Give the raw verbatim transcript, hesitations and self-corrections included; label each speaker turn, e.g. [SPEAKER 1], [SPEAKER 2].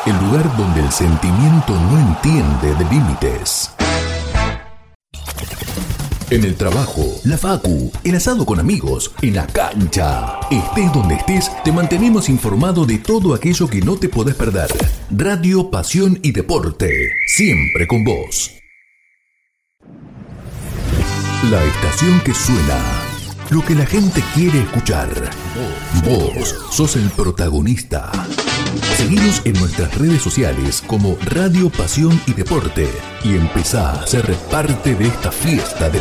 [SPEAKER 1] el lugar donde el sentimiento no entiende de límites. En el trabajo, la facu, el asado con amigos, en la cancha. Estés donde estés, te mantenemos informado de todo aquello que no te podés perder. Radio, pasión y deporte, siempre con vos. La estación que suena, lo que la gente quiere escuchar. Vos sos el protagonista. Seguinos en nuestras redes sociales como Radio, Pasión y Deporte y empezá a ser parte de esta fiesta de